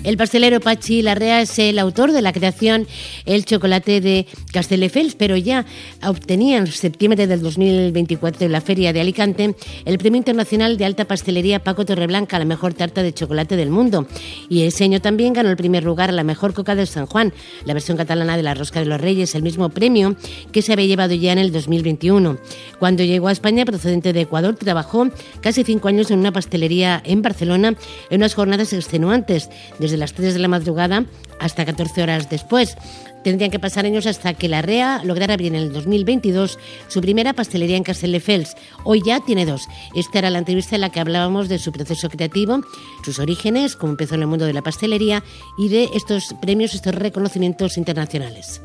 El pastelero Patxi Larrea es el autor de la creación El chocolate de Castelldefels, pero ya obtenía en septiembre del 2024 en la Feria de Alicante el Premio Internacional de Alta Pastelería Paco Torreblanca, la mejor tarta de chocolate del mundo. Y ese año también ganó el primer lugar a la mejor coca de San Juan, la versión catalana de la Rosca de los Reyes, el mismo premio que se había llevado ya en el 2021. Cuando llegó a España, procedente de Ecuador, trabajó casi 5 años en una pastelería en Barcelona en unas jornadas extenuantes, desde las 3 de la madrugada hasta 14 horas después. Tendrían que pasar años hasta que Larrea lograra bien en el 2022 su primera pastelería en Castelldefels. Hoy ya tiene 2. Esta era la entrevista en la que hablábamos de su proceso creativo, sus orígenes, cómo empezó en el mundo de la pastelería y de estos premios, estos reconocimientos internacionales.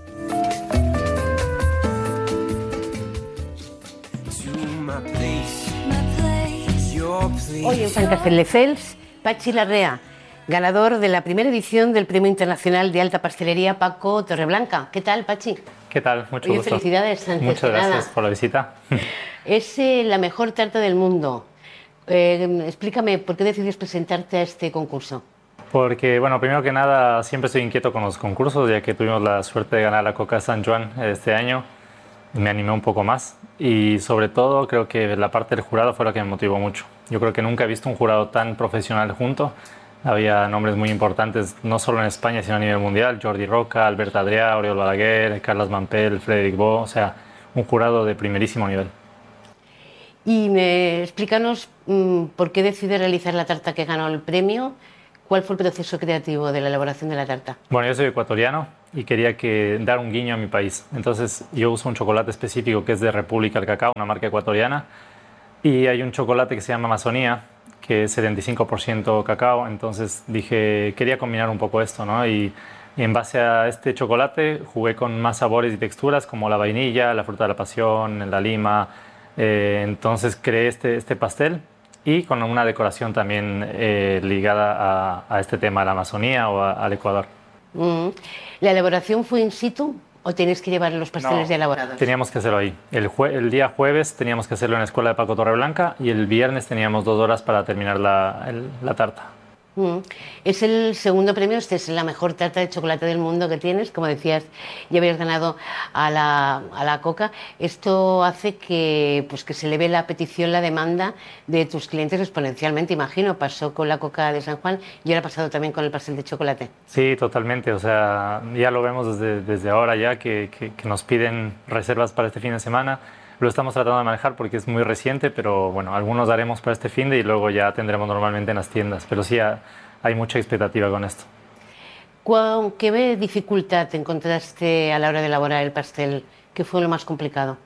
Hoy en San Castelldefels, Patxi Larrea, ganador de la primera edición del Premio Internacional de Alta Pastelería Paco Torreblanca. ¿Qué tal, Patxi? ¿Qué tal? Mucho gusto. Felicidades. Muchas gracias por la visita. Es la mejor tarta del mundo. Explícame, ¿por qué decides presentarte a este concurso? Porque, bueno, primero que nada, siempre estoy inquieto con los concursos, ya que tuvimos la suerte de ganar la Coca San Juan este año. Me animé un poco más y, sobre todo, creo que la parte del jurado fue la que me motivó mucho. Yo creo que nunca he visto un jurado tan profesional junto. Había nombres muy importantes, no solo en España, sino a nivel mundial. Jordi Roca, Albert Adrià, Oriol Balaguer, Carles Mampel, Frédéric Bo. O sea, un jurado de primerísimo nivel. Y explícanos por qué decides realizar la tarta que ganó el premio. ¿Cuál fue el proceso creativo de la elaboración de la tarta? Bueno, yo soy ecuatoriano y quería dar un guiño a mi país. Entonces, yo uso un chocolate específico que es de República del Cacao, una marca ecuatoriana. Y hay un chocolate que se llama Amazonía, que es 75% cacao. Entonces dije, quería combinar un poco esto, ¿no? Y en base a este chocolate jugué con más sabores y texturas como la vainilla, la fruta de la pasión, la lima. Entonces creé este pastel y con una decoración también ligada a este tema, a la Amazonía o al Ecuador. ¿La elaboración fue in situ o tenéis que llevar los pasteles ya elaborados? Teníamos que hacerlo ahí. El día jueves teníamos que hacerlo en la escuela de Paco Torreblanca y el viernes teníamos 2 horas para terminar la tarta. Es el segundo premio, esta es la mejor tarta de chocolate del mundo que tienes, como decías, ya habías ganado a la Coca. Esto hace que se eleve la petición, la demanda de tus clientes exponencialmente, imagino. Pasó con la Coca de San Juan y ahora ha pasado también con el pastel de chocolate. Sí, totalmente, o sea, ya lo vemos desde ahora ya que nos piden reservas para este fin de semana. Lo estamos tratando de manejar porque es muy reciente, pero bueno, algunos daremos para este fin de y luego ya tendremos normalmente en las tiendas. Pero sí, hay mucha expectativa con esto. ¿Qué dificultad te encontraste a la hora de elaborar el pastel? ¿Qué fue lo más complicado?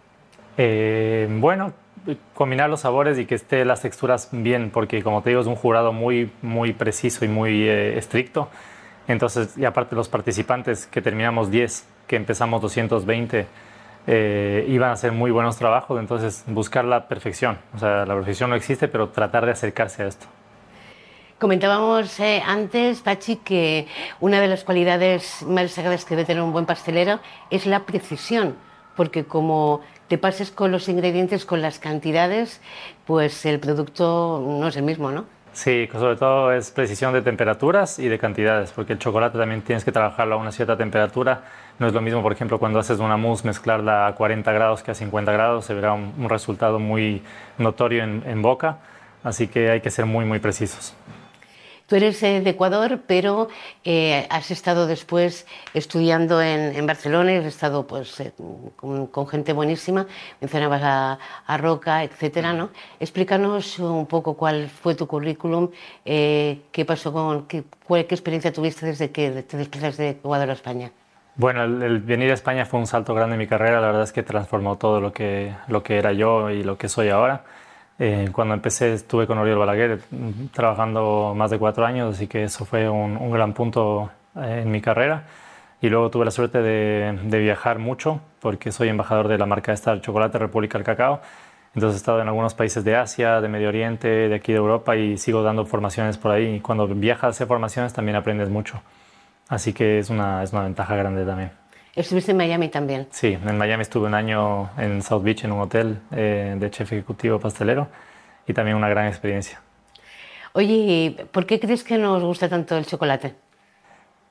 Bueno, combinar los sabores y que esté las texturas bien, porque como te digo, es un jurado muy, muy preciso y muy estricto. Entonces, y aparte los participantes, que terminamos 10, que empezamos 220, iban a hacer muy buenos trabajos, entonces buscar la perfección. O sea, la perfección no existe, pero tratar de acercarse a esto. Comentábamos antes, Patxi, que una de las cualidades más destacadas que debe tener un buen pastelero es la precisión, porque como te pases con los ingredientes, con las cantidades, pues el producto no es el mismo, ¿no? Sí, sobre todo es precisión de temperaturas y de cantidades, porque el chocolate también tienes que trabajarlo a una cierta temperatura. No es lo mismo, por ejemplo, cuando haces una mousse, mezclarla a 40 grados que a 50 grados, se verá un resultado muy notorio en boca, así que hay que ser muy, muy precisos. Tú eres de Ecuador, pero has estado después estudiando en Barcelona y has estado con gente buenísima, mencionabas a Roca, etcétera, ¿no? Explícanos un poco cuál fue tu currículum, qué pasó qué experiencia tuviste desde que te desplazas de Ecuador a España. Bueno, el venir a España fue un salto grande en mi carrera, la verdad es que transformó todo lo que era yo y lo que soy ahora. Cuando empecé estuve con Oriol Balaguer trabajando más de 4 años, así que eso fue un gran punto en mi carrera. Y luego tuve la suerte de viajar mucho, porque soy embajador de la marca esta Chocolate República del Cacao. Entonces he estado en algunos países de Asia, de Medio Oriente, de aquí de Europa y sigo dando formaciones por ahí. Y cuando viajas a hacer formaciones también aprendes mucho. Así que es una ventaja grande también. ¿Estuviste en Miami también? Sí, en Miami estuve 1 año en South Beach en un hotel de chef ejecutivo pastelero y también una gran experiencia. Oye, ¿por qué crees que nos gusta tanto el chocolate?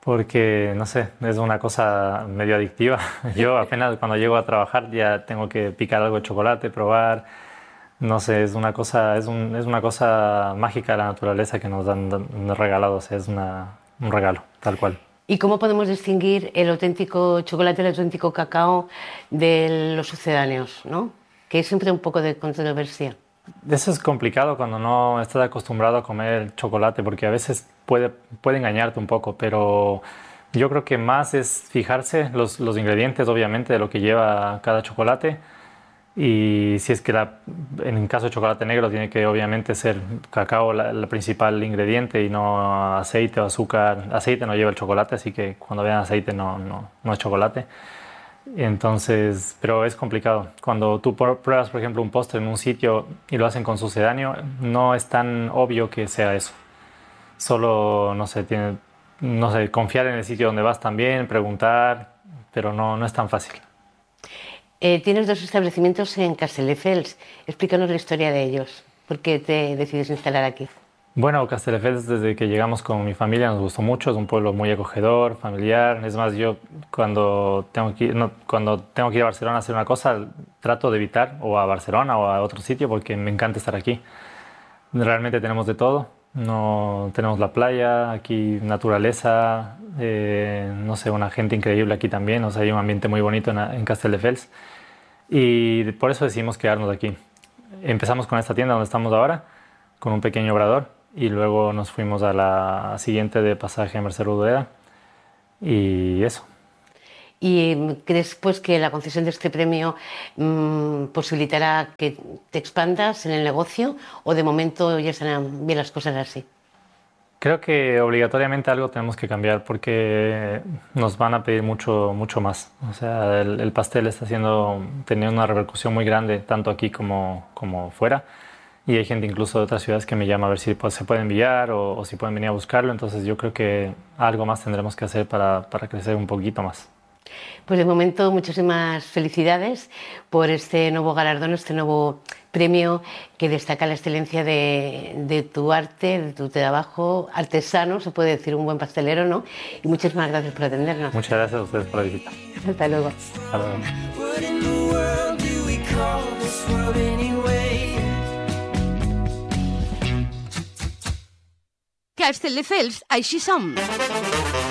porque, no sé, es una cosa medio adictiva. Yo apenas cuando llego a trabajar ya tengo que picar algo de chocolate, probar. No sé, es una cosa, es una cosa mágica de la naturaleza que nos han regalado, o sea, es un regalo, tal cual. ¿Y cómo podemos distinguir el auténtico chocolate, el auténtico cacao de los sucedáneos, ¿no? Que es siempre un poco de controversia. Eso es complicado cuando no estás acostumbrado a comer chocolate, porque a veces puede engañarte un poco, pero yo creo que más es fijarse los ingredientes, obviamente, de lo que lleva cada chocolate. Y si es que en el caso de chocolate negro tiene que obviamente ser cacao la principal ingrediente y no aceite o azúcar. Aceite no lleva el chocolate, así que cuando vean aceite no es chocolate. Entonces, pero es complicado. Cuando tú pruebas, por ejemplo, un postre en un sitio y lo hacen con sucedáneo, no es tan obvio que sea eso. Solo, no sé, confiar en el sitio donde vas también, preguntar, pero no es tan fácil. Tienes 2 establecimientos en Castelldefels. Explícanos la historia de ellos. ¿Por qué te decides instalar aquí? Bueno, Castelldefels, desde que llegamos con mi familia nos gustó mucho. Es un pueblo muy acogedor, familiar. Es más, yo cuando tengo que ir a Barcelona a hacer una cosa, trato de evitar o a Barcelona o a otro sitio porque me encanta estar aquí. Realmente tenemos de todo. No tenemos la playa, aquí naturaleza, no sé, una gente increíble aquí también. O sea, hay un ambiente muy bonito en Castelldefels. Y por eso decidimos quedarnos aquí. Empezamos con esta tienda donde estamos ahora, con un pequeño obrador, y luego nos fuimos a la siguiente de Pasaje Merced Rodoreda, y eso. ¿Y crees pues que la concesión de este premio posibilitará que te expandas en el negocio o de momento ya están bien las cosas así? Creo que obligatoriamente algo tenemos que cambiar porque nos van a pedir mucho más. O sea, el pastel está teniendo una repercusión muy grande, tanto aquí como fuera. Y hay gente incluso de otras ciudades que me llama a ver si se puede enviar o si pueden venir a buscarlo. Entonces yo creo que algo más tendremos que hacer para crecer un poquito más. Pues de momento muchísimas felicidades por este nuevo galardón, este nuevo premio que destaca la excelencia de tu arte, de tu trabajo artesano, se puede decir un buen pastelero, ¿no? Y muchísimas gracias por atendernos. Muchas gracias a ustedes por la visita. Hasta luego. Hasta luego. Castelldefels, així som.